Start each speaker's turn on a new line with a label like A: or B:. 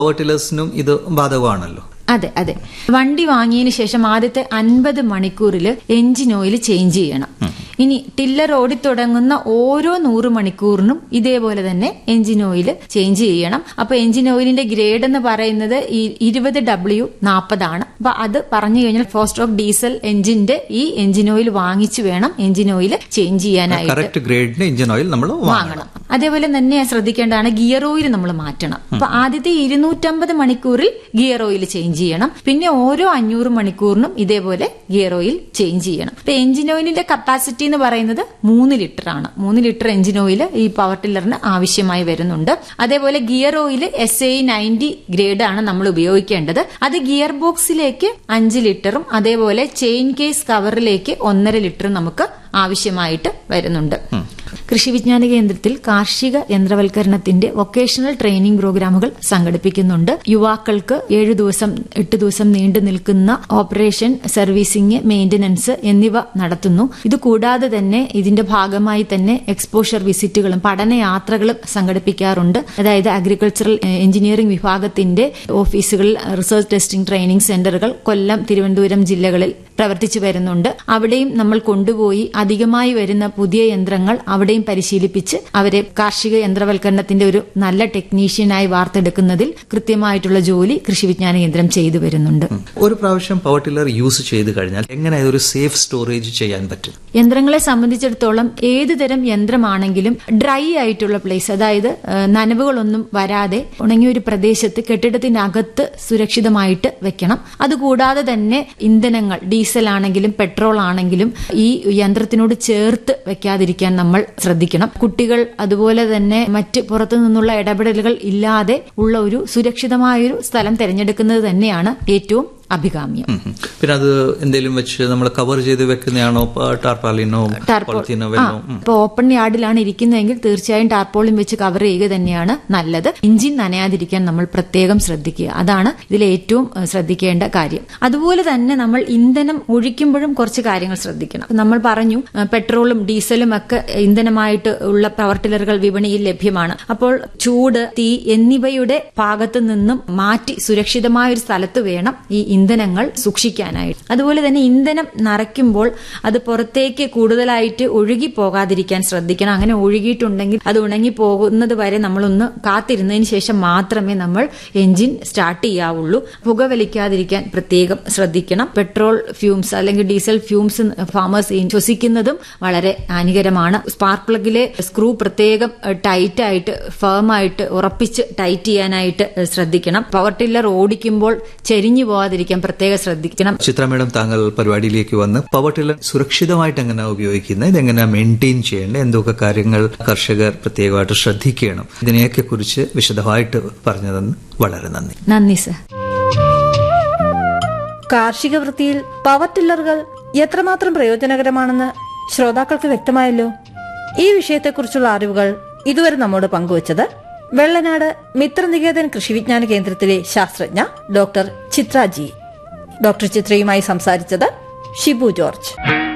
A: Power ടില്ലേഴ്സിനും ഇത് ബാധകമാണല്ലോ.
B: അതെ അതെ. വണ്ടി വാങ്ങിയതിന് ശേഷം ആദ്യത്തെ 50 മണിക്കൂറിൽ എഞ്ചിൻ ഓയിൽ ചേഞ്ച് ചെയ്യണം. ഇനി ടില്ലർ ഓടിത്തുടങ്ങുന്ന ഓരോ 100 മണിക്കൂറിനും ഇതേപോലെ തന്നെ എഞ്ചിൻ ഓയിൽ ചേഞ്ച് ചെയ്യണം. അപ്പൊ എഞ്ചിൻ ഓയിലിന്റെ ഗ്രേഡ് എന്ന് പറയുന്നത് 20W40 ആണ്. അപ്പൊ അത് പറഞ്ഞു കഴിഞ്ഞാൽ 4 സ്ട്രോക്ക് ഡീസൽ എഞ്ചിന്റെ ഈ എഞ്ചിൻ ഓയിൽ വാങ്ങിച്ചു വേണം എഞ്ചിൻ ഓയിൽ ചേഞ്ച് ചെയ്യാനായിട്ട്.
A: ഗ്രേഡിന്റെ എഞ്ചിൻ ഓയിൽ നമ്മൾ വാങ്ങണം.
B: അതേപോലെ തന്നെ ശ്രദ്ധിക്കേണ്ടതാണ് ഗിയർ ഓയിൽ നമ്മൾ മാറ്റണം. അപ്പൊ ആദ്യത്തെ 250 മണിക്കൂറിൽ ഗിയർ ഓയിൽ ചേഞ്ച് ചെയ്യണം. പിന്നെ ഓരോ 500 മണിക്കൂറിനും ഇതേപോലെ ഗിയർ ഓയിൽ ചേഞ്ച് ചെയ്യണം. അപ്പൊ എഞ്ചിൻ ഓയിലിന്റെ കപ്പാസിറ്റി എന്ന് പറയുന്നത് 3 ലിറ്റർ ആണ്. 3 ലിറ്റർ എഞ്ചിൻ ഓയിൽ ഈ പവർ ടില്ലറിന് ആവശ്യമായി വരുന്നുണ്ട്. അതേപോലെ ഗിയർ ഓയിൽ SAE 90 ഗ്രേഡ് ആണ് നമ്മൾ ഉപയോഗിക്കേണ്ടത്. അത് ഗിയർ ബോക്സിലേക്ക് 5 ലിറ്ററും അതേപോലെ ചെയിൻ കേസ് കവറിലേക്ക് 1.5 ലിറ്ററും നമുക്ക് ആവശ്യമായിട്ട് വരുന്നുണ്ട്. കൃഷി വിജ്ഞാന കേന്ദ്രത്തിൽ കാർഷിക യന്ത്രവൽക്കരണത്തിന്റെ വൊക്കേഷണൽ ട്രെയിനിംഗ് പ്രോഗ്രാമുകൾ സംഘടിപ്പിക്കുന്നുണ്ട്. യുവാക്കൾക്ക് 7 ദിവസം 8 ദിവസം നീണ്ടു നിൽക്കുന്ന ഓപ്പറേഷൻ, സർവീസിംഗ്, മെയിന്റനൻസ് എന്നിവ നടത്തുന്നു. ഇത് കൂടാതെ തന്നെ ഇതിന്റെ ഭാഗമായി തന്നെ എക്സ്പോഷർ വിസിറ്റുകളും പഠനയാത്രകളും സംഘടിപ്പിക്കാറുണ്ട്. അതായത് അഗ്രികൾച്ചറൽ എഞ്ചിനീയറിംഗ് വിഭാഗത്തിന്റെ ഓഫീസുകളിൽ റിസർച്ച് ടെസ്റ്റിംഗ് ട്രെയിനിംഗ് സെന്ററുകൾ കൊല്ലം, തിരുവനന്തപുരം ജില്ലകളിൽ പ്രവർത്തിച്ചു വരുന്നുണ്ട്. അവിടെയും നമ്മൾ കൊണ്ടുപോയി അധികമായി വരുന്ന പുതിയ യന്ത്രങ്ങൾ അവിടെയും പരിശീലിപ്പിച്ച് അവരെ കാർഷിക യന്ത്രവൽക്കരണത്തിന്റെ ഒരു നല്ല ടെക്നീഷ്യനായി വാർത്തെടുക്കുന്നതിൽ കൃത്യമായിട്ടുള്ള ജോലി കൃഷി വിജ്ഞാന കേന്ദ്രം ചെയ്തു വരുന്നുണ്ട്.
A: ഒരു പ്രാവശ്യം പവർ ടില്ലർ യൂസ് ചെയ്ത് കഴിഞ്ഞാൽ എങ്ങനെ ഒരു സേഫ് സ്റ്റോറേജ് ചെയ്യാൻ പറ്റും?
B: യന്ത്രങ്ങളെ സംബന്ധിച്ചിടത്തോളം ഏത് തരം യന്ത്രമാണെങ്കിലും ഡ്രൈ ആയിട്ടുള്ള പ്ലേസ്, അതായത് നനവുകളൊന്നും വരാതെ ഉണങ്ങിയ ഒരു പ്രദേശത്ത് കെട്ടിടത്തിനകത്ത് സുരക്ഷിതമായിട്ട് വെക്കണം. അതുകൂടാതെ തന്നെ ഇന്ധനങ്ങൾ, ഡീസൽ ആണെങ്കിലും പെട്രോൾ ആണെങ്കിലും ഈ യന്ത്രത്തിനോട് ചേർത്ത് വെക്കാതിരിക്കാൻ നമ്മൾ ശ്രദ്ധിക്കണം. കുട്ടികൾ അതുപോലെ തന്നെ മറ്റ് പുറത്തു നിന്നുള്ള ഇടപെടലുകൾ ഇല്ലാതെ ഉള്ള ഒരു സുരക്ഷിതമായൊരു സ്ഥലം തിരഞ്ഞെടുക്കുന്നത് തന്നെയാണ് ഏറ്റവും അഭികാമ്യം.
A: പിന്നെ അത് എന്തെങ്കിലും വെച്ച് നമ്മൾ കവർ ചെയ്ത് വെക്കുന്നതാണോ? ടാർപാലിനോ പോളിത്തീനോ?
B: ഇപ്പൊ ഓപ്പൺ യാർഡിലാണ് ഇരിക്കുന്നതെങ്കിൽ തീർച്ചയായും ടാർപോളിൻ വെച്ച് കവർ ചെയ്യുക തന്നെയാണ് നല്ലത്. എഞ്ചിൻ നനയാതിരിക്കാൻ നമ്മൾ പ്രത്യേകം ശ്രദ്ധിക്കുക. അതാണ് ഇതിൽ ഏറ്റവും ശ്രദ്ധിക്കേണ്ട കാര്യം. അതുപോലെ തന്നെ നമ്മൾ ഇന്ധനം ഒഴിക്കുമ്പോഴും കുറച്ച് കാര്യങ്ങൾ ശ്രദ്ധിക്കണം. നമ്മൾ പറഞ്ഞു പെട്രോളും ഡീസലും ഒക്കെ ഇന്ധനമായിട്ട് ഉള്ള പവർ ടില്ലറുകൾ വിപണിയിൽ ലഭ്യമാണ്. അപ്പോൾ ചൂട്, തീ എന്നിവയുടെ ഭാഗത്തു നിന്നും മാറ്റി സുരക്ഷിതമായ ഒരു സ്ഥലത്ത് വേണം ഈ ഇന്ധനങ്ങൾ സൂക്ഷിക്കാനായിട്ട്. അതുപോലെ തന്നെ ഇന്ധനം നിറയ്ക്കുമ്പോൾ അത് പുറത്തേക്ക് കൂടുതലായിട്ട് ഒഴുകി പോകാതിരിക്കാൻ ശ്രദ്ധിക്കണം. അങ്ങനെ ഒഴുകിയിട്ടുണ്ടെങ്കിൽ അത് ഉണങ്ങി പോകുന്നത് വരെ നമ്മളൊന്ന് കാത്തിരുന്നതിന് ശേഷം മാത്രമേ നമ്മൾ എഞ്ചിൻ സ്റ്റാർട്ട് ചെയ്യാവുള്ളൂ. പുകവലിക്കാതിരിക്കാൻ പ്രത്യേകം ശ്രദ്ധിക്കണം. പെട്രോൾ ഫ്യൂംസ് അല്ലെങ്കിൽ ഡീസൽ ഫ്യൂംസ് ഫാമേഴ്സ് ശ്വസിക്കുന്നതും വളരെ ഹാനികരമാണ്. സ്പാർക്ക് പ്ലഗിലെ സ്ക്രൂ പ്രത്യേകം ടൈറ്റായിട്ട് ഫേമായിട്ട് ഉറപ്പിച്ച് ടൈറ്റ് ചെയ്യാനായിട്ട് ശ്രദ്ധിക്കണം. പവർ ടില്ലർ ഓടിക്കുമ്പോൾ ചെരിഞ്ഞു പോകാതിരിക്കാൻ പ്രത്യേകം ശ്രദ്ധിക്കണം.
A: ചിത്ര മേഡം, താങ്കൾ പരിപാടിയിലേക്ക് വന്ന് പവർ ടില്ലർ സുരക്ഷിതമായിട്ട് എങ്ങനെ ഉപയോഗിക്കുന്നത്, ഇതെങ്ങനെ മെയിൻറ്റെയിൻ ചെയ്യേണ്ടത്, എന്തൊക്കെ കാര്യങ്ങൾ കർഷകർ പ്രത്യേകമായിട്ട് ശ്രദ്ധിക്കണം, ഇതിനെയൊക്കെ കുറിച്ച് വിശദമായിട്ട് പറഞ്ഞു തന്നു. വളരെ നന്ദി.
B: നന്ദി സർ.
C: കാർഷിക വൃത്തിയിൽ പവർ ടില്ലറുകൾ എത്രമാത്രം പ്രയോജനകരമാണെന്ന് ശ്രോതാക്കൾക്ക് വ്യക്തമായല്ലോ. ഈ വിഷയത്തെക്കുറിച്ചുള്ള അറിവുകൾ ഇതുവരെ നമ്മോട് പങ്കുവച്ചത് വെള്ളനാട് മിത്രനികേതൻ കൃഷി വിജ്ഞാന കേന്ദ്രത്തിലെ ശാസ്ത്രജ്ഞ ഡോക്ടർ ചിത്ര ജി. ഡോക്ടർ ചിത്രയുമായി സംസാരിച്ചത് ഷിബു ജോർജ്.